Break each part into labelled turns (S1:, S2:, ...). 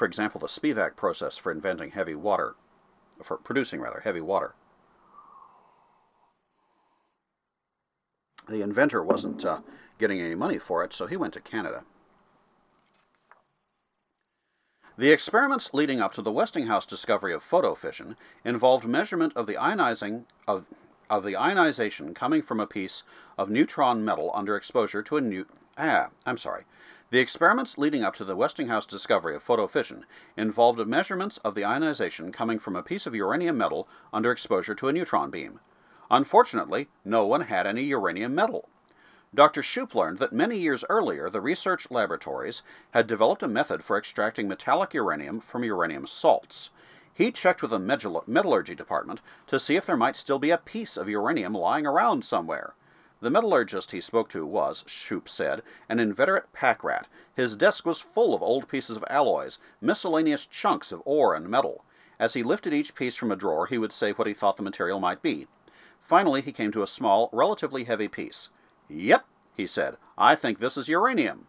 S1: for example, the Spivak process for producing heavy water. The inventor wasn't getting any money for it, so he went to Canada. The experiments leading up to the Westinghouse discovery of photofission involved measurement of the ionization coming from a piece of neutron metal under exposure to The experiments leading up to the Westinghouse discovery of photofission involved measurements of the ionization coming from a piece of uranium metal under exposure to a neutron beam. Unfortunately, no one had any uranium metal. Dr. Shoup learned that many years earlier the research laboratories had developed a method for extracting metallic uranium from uranium salts. He checked with the metallurgy department to see if there might still be a piece of uranium lying around somewhere. The metallurgist he spoke to was, Shoup said, an inveterate pack rat. His desk was full of old pieces of alloys, miscellaneous chunks of ore and metal. As he lifted each piece from a drawer, he would say what he thought the material might be. Finally, he came to a small, relatively heavy piece. "Yep," he said, "I think this is uranium."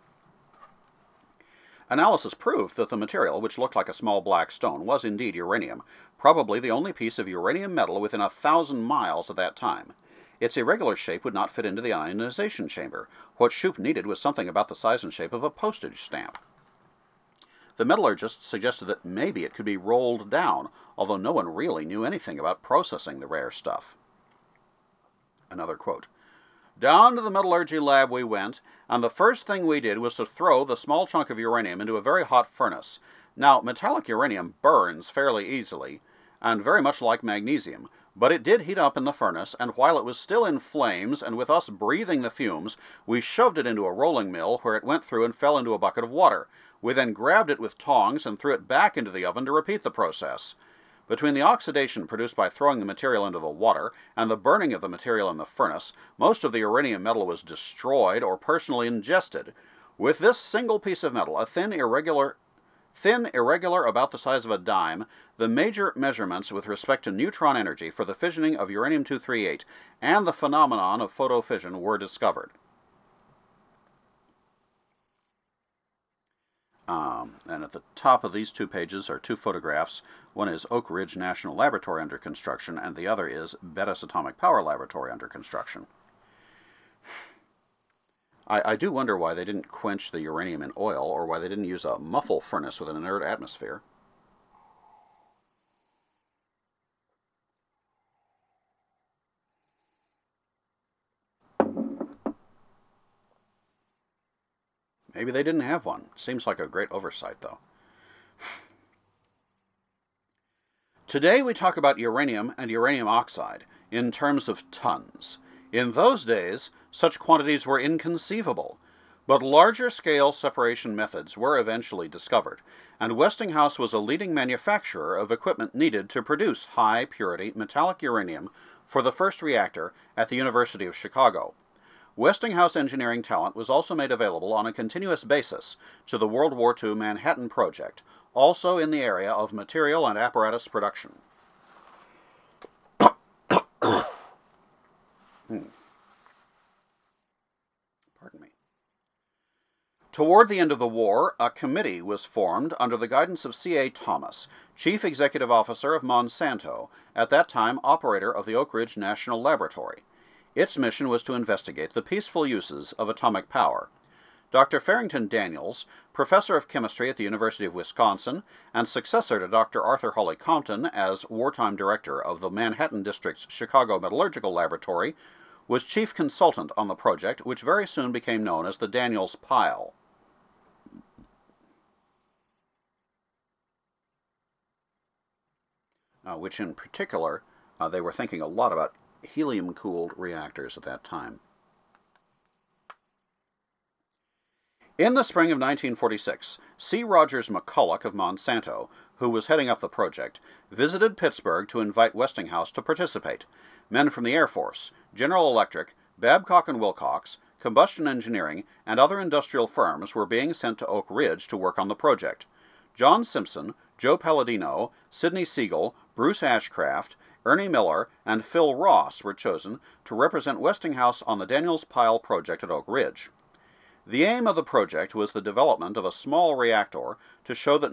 S1: Analysis proved that the material, which looked like a small black stone, was indeed uranium, probably the only piece of uranium metal within 1,000 miles at that time. Its irregular shape would not fit into the ionization chamber. What Shoup needed was something about the size and shape of a postage stamp. The metallurgist suggested that maybe it could be rolled down, although no one really knew anything about processing the rare stuff. Another quote. "Down to the metallurgy lab we went, and the first thing we did was to throw the small chunk of uranium into a very hot furnace. Now, metallic uranium burns fairly easily, and very much like magnesium, but it did heat up in the furnace, and while it was still in flames, and with us breathing the fumes, we shoved it into a rolling mill, where it went through and fell into a bucket of water. We then grabbed it with tongs and threw it back into the oven to repeat the process. Between the oxidation produced by throwing the material into the water and the burning of the material in the furnace, most of the uranium metal was destroyed or personally ingested. With this single piece of metal, a thin, irregular about the size of a dime, the major measurements with respect to neutron energy for the fissioning of uranium-238 and the phenomenon of photofission were discovered." And at the top of these two pages are two photographs. One is Oak Ridge National Laboratory under construction, and the other is Bettis Atomic Power Laboratory under construction. I do wonder why they didn't quench the uranium in oil, or why they didn't use a muffle furnace with an inert atmosphere. Maybe they didn't have one. Seems like a great oversight, though. Today we talk about uranium and uranium oxide in terms of tons. In those days, such quantities were inconceivable, but larger-scale separation methods were eventually discovered, and Westinghouse was a leading manufacturer of equipment needed to produce high-purity metallic uranium for the first reactor at the University of Chicago. Westinghouse engineering talent was also made available on a continuous basis to the World War II Manhattan Project, also in the area of material and apparatus production. Pardon me. Toward the end of the war, a committee was formed under the guidance of C.A. Thomas, Chief Executive Officer of Monsanto, at that time operator of the Oak Ridge National Laboratory. Its mission was to investigate the peaceful uses of atomic power. Dr. Farrington Daniels, professor of chemistry at the University of Wisconsin and successor to Dr. Arthur Holly Compton as wartime director of the Manhattan District's Chicago Metallurgical Laboratory, was chief consultant on the project, which very soon became known as the Daniels Pile. Which in particular, they were thinking a lot about helium-cooled reactors at that time. In the spring of 1946, C. Rogers McCulloch of Monsanto, who was heading up the project, visited Pittsburgh to invite Westinghouse to participate. Men from the Air Force, General Electric, Babcock & Wilcox, Combustion Engineering, and other industrial firms were being sent to Oak Ridge to work on the project. John Simpson, Joe Palladino, Sidney Siegel, Bruce Ashcraft, Ernie Miller, and Phil Ross were chosen to represent Westinghouse on the Daniels Pile project at Oak Ridge. The aim of the project was the development of a small reactor to show that